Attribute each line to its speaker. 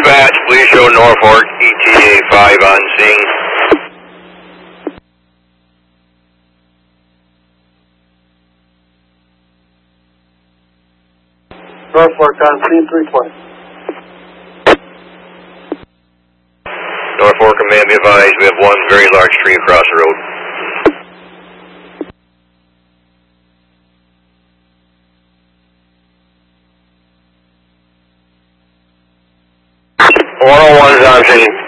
Speaker 1: Dispatch, please show Norfolk ETA 5 on scene.
Speaker 2: Norfolk on scene 320.
Speaker 1: Norfolk Command, be advised, we have one very large tree across the road. One on scene.